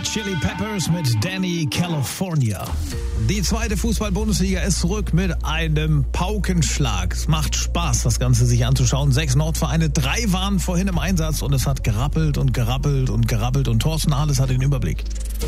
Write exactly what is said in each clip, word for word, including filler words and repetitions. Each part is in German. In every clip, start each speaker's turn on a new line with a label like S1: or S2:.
S1: Chili Peppers mit Danny California. Die zweite Fußball-Bundesliga ist zurück mit einem Paukenschlag. Es macht Spaß, das Ganze sich anzuschauen. Sechs Nordvereine, drei waren vorhin im Einsatz und es hat gerappelt und gerappelt und gerappelt und Thorsten Ahles hat den Überblick.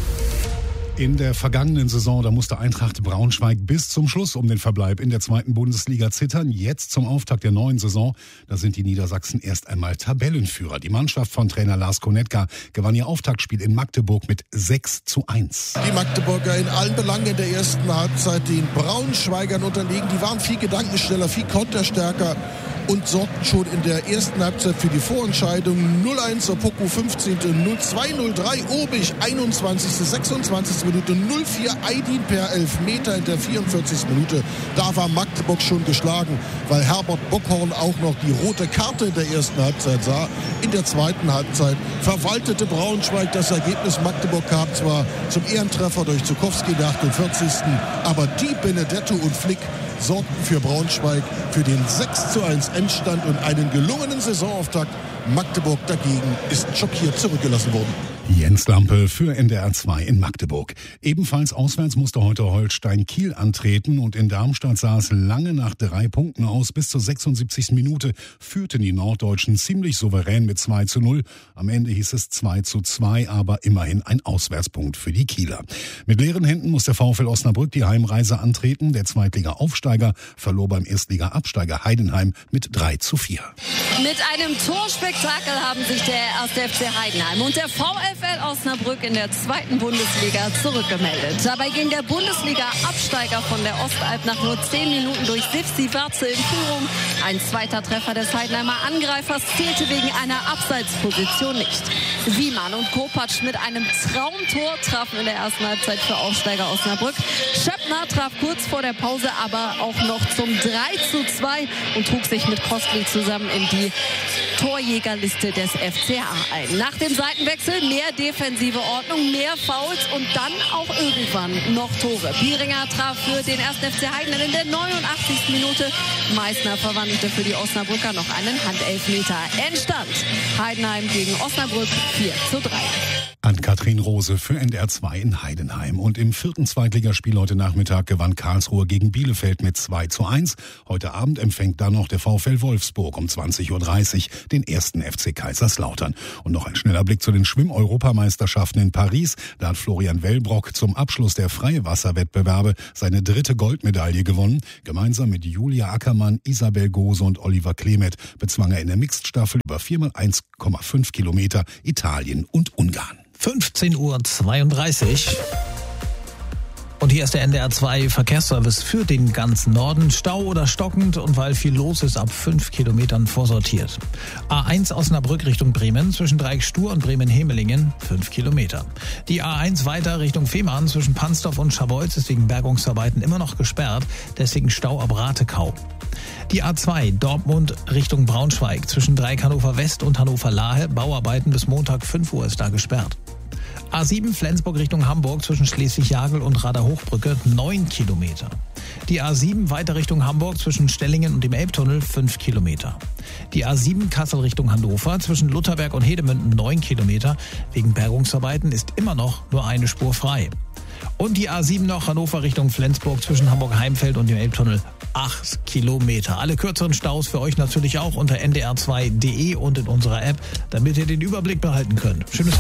S2: In der vergangenen Saison, da musste Eintracht Braunschweig bis zum Schluss um den Verbleib in der zweiten Bundesliga zittern. Jetzt zum Auftakt der neuen Saison, da sind die Niedersachsen erst einmal Tabellenführer. Die Mannschaft von Trainer Lars Konetka gewann ihr Auftaktspiel in Magdeburg mit sechs zu eins.
S3: Die Magdeburger in allen Belangen in der ersten Halbzeit den Braunschweigern unterlegen. Die waren viel gedankenschneller, viel konterstärker und sorgten schon in der ersten Halbzeit für die Vorentscheidung. null eins Opoku fünfzehnte null zwei null drei Obig einundzwanzigste sechsundzwanzigste Minute, null vier Aydin per Elfmeter in der vierundvierzigsten Minute. Da war Magdeburg schon geschlagen, weil Herbert Bockhorn auch noch die rote Karte in der ersten Halbzeit sah. In der zweiten Halbzeit verwaltete Braunschweig das Ergebnis. Magdeburg kam zwar zum Ehrentreffer durch Zukowski in der achtundvierzigsten aber die Benedetto und Flick sorgten für Braunschweig für den sechs zu eins Endstand und einen gelungenen Saisonauftakt. Magdeburg dagegen ist schockiert zurückgelassen worden.
S2: Jens Lampe für N D R zwei in Magdeburg. Ebenfalls auswärts musste heute Holstein Kiel antreten und in Darmstadt sah es lange nach drei Punkten aus. Bis zur sechsundsiebzigsten Minute führten die Norddeutschen ziemlich souverän mit zwei zu null. Am Ende hieß es zwei zu zwei, aber immerhin ein Auswärtspunkt für die Kieler. Mit leeren Händen muss der VfL Osnabrück die Heimreise antreten. Der Zweitliga-Aufsteiger verlor beim Erstliga-Absteiger Heidenheim mit drei zu vier.
S4: Mit einem Torspektakel haben sich der erste F C Heidenheim und der VfL Osnabrück in der zweiten Bundesliga zurückgemeldet. Dabei ging der Bundesliga-Absteiger von der Ostalb nach nur zehn Minuten durch Sivsi Verze in Führung. Ein zweiter Treffer des Heidenheimer Angreifers zählte wegen einer Abseitsposition nicht. Wiemann und Kopacz mit einem Traumtor trafen in der ersten Halbzeit für Aufsteiger Osnabrück. Schöppner traf kurz vor der Pause aber auch noch zum drei zu zwei und trug sich mit Kostli zusammen in die Torjägerliste des F C A ein. Nach dem Seitenwechsel mehr defensive Ordnung, mehr Fouls und dann auch irgendwann noch Tore. Bieringer traf für den ersten F C Heidenheim in der neunundachtzigsten Minute. Meißner verwandelte für die Osnabrücker noch einen Handelfmeter. Endstand Heidenheim gegen Osnabrück vier zu drei.
S2: Ann-Kathrin Rose für N D R zwei in Heidenheim. Und im vierten Zweitligaspiel heute Nachmittag gewann Karlsruhe gegen Bielefeld mit zwei zu eins. Heute Abend empfängt dann noch der VfL Wolfsburg um zwanzig Uhr dreißig den ersten F C Kaiserslautern. Und noch ein schneller Blick zu den Schwimm-Europameisterschaften in Paris. Da hat Florian Wellbrock zum Abschluss der Freiwasserwettbewerbe seine dritte Goldmedaille gewonnen. Gemeinsam mit Julia Ackermann, Isabel Gose und Oliver Klemet bezwang er in der Mixed-Staffel über vier mal eins Komma fünf Kilometer Italien und Ungarn.
S1: fünfzehn Uhr zweiunddreißig. Und hier ist der N D R zwei Verkehrsservice für den ganzen Norden. Stau oder stockend und weil viel los ist, ab fünf Kilometern vorsortiert. A eins Osnabrück Richtung Bremen zwischen Dreieckstur und Bremen-Hemelingen fünf Kilometer. Die A eins weiter Richtung Fehmarn zwischen Pansdorf und Scharbeutz ist wegen Bergungsarbeiten immer noch gesperrt, deswegen Stau ab Ratekau. Die A zwei Dortmund Richtung Braunschweig zwischen Dreieck Hannover West und Hannover Lahe, Bauarbeiten bis Montag fünf Uhr ist da gesperrt. A sieben Flensburg Richtung Hamburg zwischen Schleswig-Jagel und Rader-Hochbrücke neun Kilometer. Die A sieben weiter Richtung Hamburg zwischen Stellingen und dem Elbtunnel fünf Kilometer. Die A sieben Kassel Richtung Hannover zwischen Lutherberg und Hedemünden neun Kilometer. Wegen Bergungsarbeiten ist immer noch nur eine Spur frei. Und die A sieben noch Hannover Richtung Flensburg zwischen Hamburg-Heimfeld und dem Elbtunnel acht Kilometer. Alle kürzeren Staus für euch natürlich auch unter n d r zwei punkt d e und in unserer App, damit ihr den Überblick behalten könnt. Schönes